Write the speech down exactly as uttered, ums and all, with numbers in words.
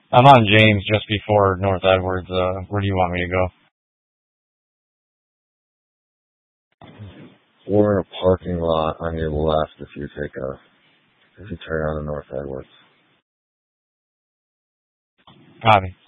I'm on James just before North Edwards. Uh, where do you want me to go? We're in a parking lot on your left if you take a, if you turn on the North Edwards. Copy.